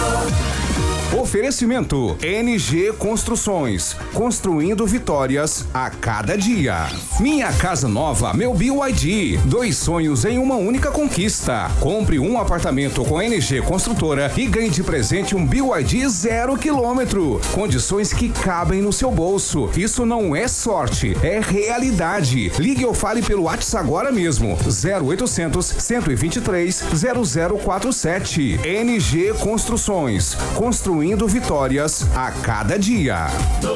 Oferecimento NG Construções, construindo vitórias a cada dia. Minha Casa Nova, meu BYD, 2 sonhos em uma única conquista. Compre um apartamento com NG Construtora e ganhe de presente um BYD 0 km. Condições que cabem no seu bolso. Isso não é sorte, é realidade. Ligue ou fale pelo WhatsApp agora mesmo. 0800 123 0047. NG Construções, construindo vitórias a cada dia.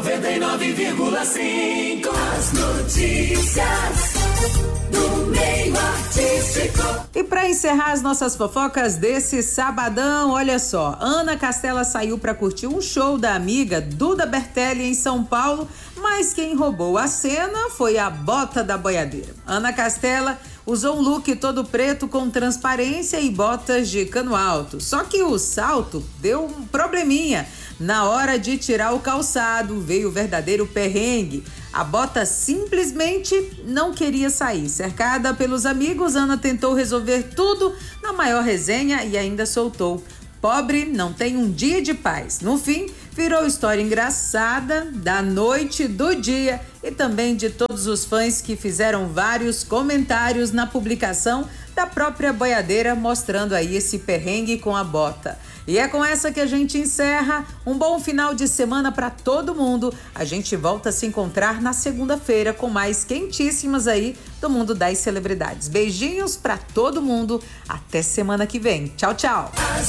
99,5 as notícias do meio artístico. E para encerrar as nossas fofocas desse sabadão, olha só, Ana Castela saiu para curtir um show da amiga Duda Bertelli em São Paulo, mas quem roubou a cena foi a bota da boiadeira. Ana Castela usou um look todo preto com transparência e botas de cano alto. Só que o salto deu um probleminha. Na hora de tirar o calçado, veio o verdadeiro perrengue. A bota simplesmente não queria sair. Cercada pelos amigos, Ana tentou resolver tudo na maior resenha e ainda soltou: pobre não tem um dia de paz. No fim, virou história engraçada da noite, do dia e também de todos os fãs que fizeram vários comentários na publicação da própria boiadeira, mostrando aí esse perrengue com a bota. E é com essa que a gente encerra. Um bom final de semana para todo mundo. A gente volta a se encontrar na segunda-feira com mais quentíssimas aí do mundo das celebridades. Beijinhos para todo mundo. Até semana que vem. Tchau, tchau.